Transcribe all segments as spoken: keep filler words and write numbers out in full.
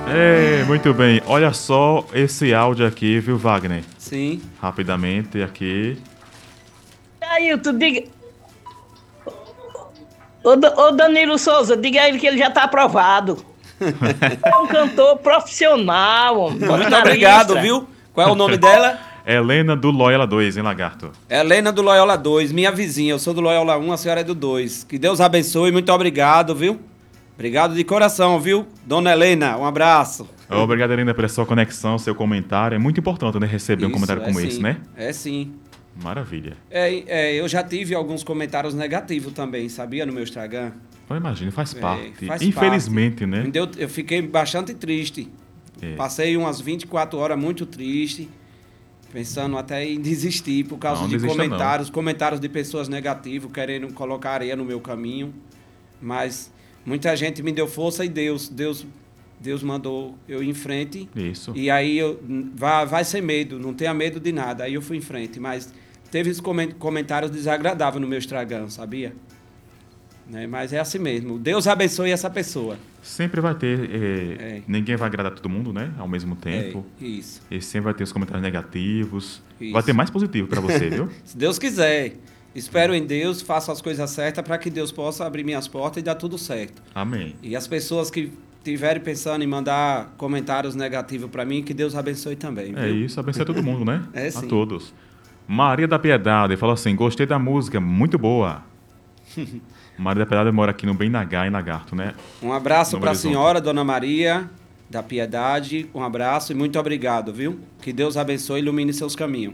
É, muito bem. Olha só esse áudio aqui, viu, Wagner? Sim. Rapidamente aqui. Ailton, diga. Ô, Da- ô Danilo Souza, diga a ele que ele já tá aprovado. É um cantor profissional, homem, bota Muito na obrigado, lista. viu? Qual é o nome dela? Helena do Loyola dois, hein, Lagarto? Helena do Loyola dois, minha vizinha. Eu sou do Loyola um, a senhora é do dois. Que Deus abençoe, muito obrigado, viu? Obrigado de coração, viu? Dona Helena, um abraço. Obrigado, Helena, pela sua conexão, seu comentário. É muito importante, né, receber um Isso, comentário é como sim, esse, né? É sim. Maravilha. É, é, eu já tive alguns comentários negativos também, sabia? No meu Instagram. Então imagina, faz É, parte. faz Infelizmente, parte. né? Me deu- eu fiquei bastante triste. É. Passei umas vinte e quatro horas muito triste, pensando até em desistir por causa Não, de desista comentários, comentários de pessoas negativas, querendo colocar areia no meu caminho. Mas muita gente me deu força e Deus, Deus, Deus mandou eu ir em frente. Isso. E aí eu, vai, vai sem medo, não tenha medo de nada. Aí eu fui em frente, mas teve esses comen- comentários desagradáveis no meu Instagram, sabia? Né? Mas é assim mesmo. Deus abençoe essa pessoa. Sempre vai ter. é, É. Ninguém vai agradar todo mundo, né? Ao mesmo tempo. É, isso. E sempre vai ter os comentários negativos. Isso. Vai ter mais positivo pra você, viu? Se Deus quiser. Espero em Deus, faço as coisas certas para que Deus possa abrir minhas portas e dar tudo certo. Amém. E as pessoas que estiverem pensando em mandar comentários negativos para mim, que Deus abençoe também. É viu? isso, abençoe todo mundo, né? É, A sim. todos. Maria da Piedade falou assim: gostei da música, muito boa. Maria da Piedade mora aqui no Bem Nagá, em Lagarto, né? Um abraço Novo para a Horizonte. senhora, Dona Maria da Piedade. Um abraço e muito obrigado, viu? Que Deus abençoe e ilumine seus caminhos.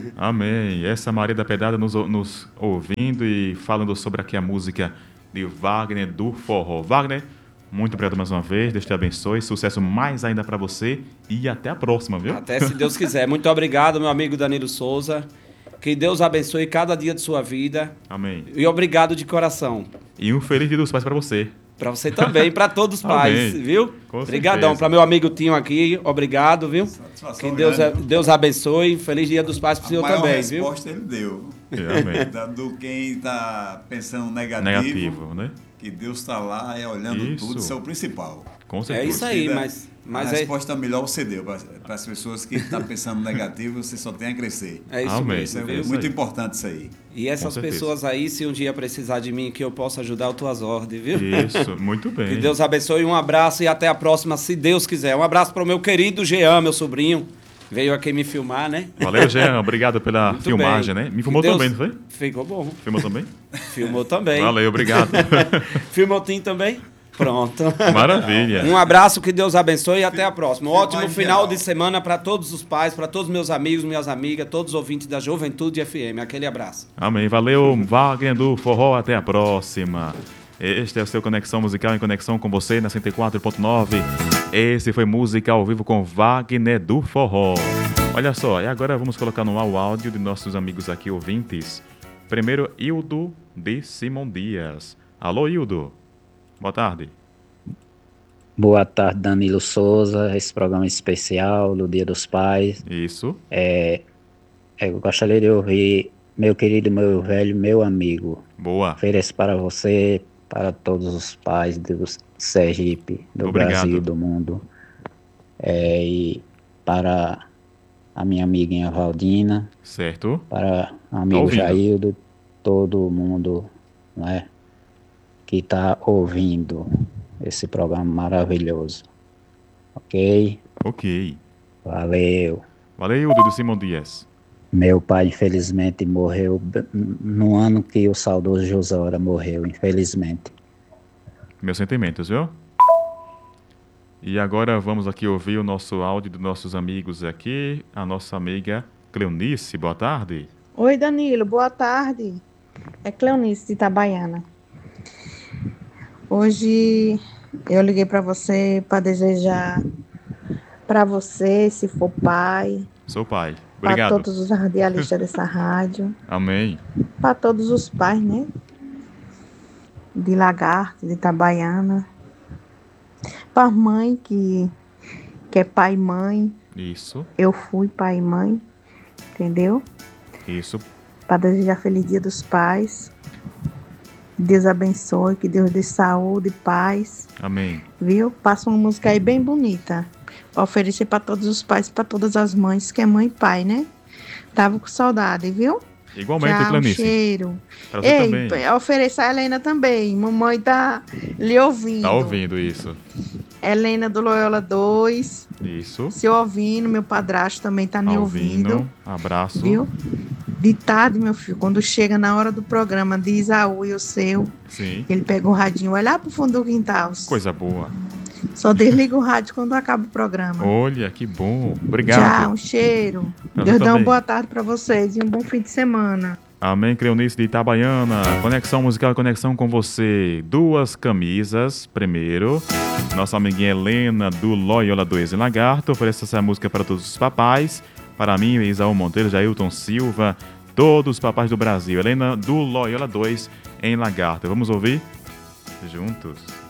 Amém. Essa Maria da Piedade nos, nos ouvindo e falando sobre aqui a música de Wagner do Forró. Wagner, muito obrigado mais uma vez, Deus te abençoe, sucesso mais ainda pra você e até a próxima, viu? Até se Deus quiser. Muito obrigado, meu amigo Danilo Souza. Que Deus abençoe cada dia de sua vida. Amém. E obrigado de coração. E um feliz dia dos pais pra você. Para você também, para todos os pais, Amém. viu? Com Obrigadão. certeza. Para meu amigo Tinho aqui, obrigado, viu? Satisfação Que Deus, grande. Deus abençoe. Feliz dia dos pais para o A senhor maior também, viu? resposta ele deu. É, amém. Da- Do quem está pensando negativo, Negativo, né? que Deus está lá é olhando Isso. tudo, isso é o principal. Com É certeza. isso aí, Vida, mas, mas a é, resposta melhor você deu. Para as pessoas que estão pensando negativo, você só tem a crescer. é isso Amém. Isso mesmo, é viu? isso muito aí. importante isso aí. E essas Com certeza. pessoas aí, se um dia precisar de mim, que eu possa ajudar, eu tô às ordens, viu? Isso, muito bem. Que Deus abençoe. Um abraço e até a próxima, se Deus quiser. Um abraço para o meu querido Jean, meu sobrinho. Veio aqui me filmar, né? Valeu, Jean. Obrigado pela Muito filmagem, bem. né? Me Que filmou Deus- também, não foi? Ficou bom. Filmou também? Filmou também. Valeu, obrigado. Filmou Tim também? Pronto. Maravilha. Um abraço, que Deus abençoe e até a próxima. Um Filma ótimo em final geral. de semana para todos os pais, para todos meus amigos, minhas amigas, todos os ouvintes da Juventude F M. Aquele abraço. Amém. Valeu, Wagner do Forró. Até a próxima. Este é o seu Conexão Musical em conexão com você na cento e quatro ponto nove. Esse foi Música ao Vivo com Wagner do Forró. Olha só, e agora vamos colocar no ar o áudio de nossos amigos aqui ouvintes. Primeiro, Hildo de Simão Dias. Alô, Hildo. Boa tarde. Boa tarde, Danilo Souza. Esse programa especial do Dia dos Pais. Isso. Eu gostaria de ouvir meu querido, meu velho, meu amigo. Boa. Ofereço para você, para todos os pais do Sergipe, do Obrigado. Brasil, do mundo. É, e para a minha amiguinha Valdina, Certo. para o amigo ouvindo. Jaildo, todo mundo, né, que está ouvindo esse programa maravilhoso. Ok? Ok. Valeu. Valeu, Hildo de Simão Dias. Meu pai, infelizmente, morreu b- no ano que o saudoso Josora morreu, infelizmente. Meus sentimentos, viu? E agora vamos aqui ouvir o nosso áudio dos nossos amigos aqui. A nossa amiga Cleonice. Boa tarde. Oi, Danilo, boa tarde. É Cleonice de Itabaiana. Hoje eu liguei para você para desejar para você, se for pai, Sou pai. para Obrigado. todos os radialistas dessa rádio, Amém. para todos os pais, né? De Lagarto, de Itabaiana. Para mãe que, que é pai e mãe. Isso, Eu fui pai e mãe, entendeu? isso. Para desejar feliz dia dos pais. Deus abençoe, que Deus dê saúde, paz, Amém. viu? Passa uma música aí bem bonita. Pra oferecer para todos os pais, para todas as mães, que é mãe e pai, né? Tava com saudade, viu? Igualmente, Tchau, um Clanice. cheiro. Pra você Ei, também. p- ofereça a Helena também. Mamãe tá lhe ouvindo. Tá ouvindo isso. Helena do Loyola dois. Isso. Se ouvindo, meu padrasto também tá Tá me ouvindo. ouvindo. Abraço. Viu? De tarde, meu filho, quando chega na hora do programa de Isaú e o seu, Sim. ele pega o radinho, vai lá pro fundo do quintal. Coisa boa. Só desliga o rádio quando acaba o programa. Olha, que bom. Obrigado. Tchau, um cheiro. Pra Deus você dá uma também. boa tarde pra vocês e um bom fim de semana. Amém, Cleonice de Itabaiana. Conexão musical e conexão com você. Duas camisas, primeiro. Nossa amiguinha Helena, do Loyola dois em Lagarto, oferece essa música para todos os papais. Para mim, Isaú Monteiro, Jailton Silva, todos os papais do Brasil. Helena, do Loyola dois em Lagarto. Vamos ouvir? Juntos.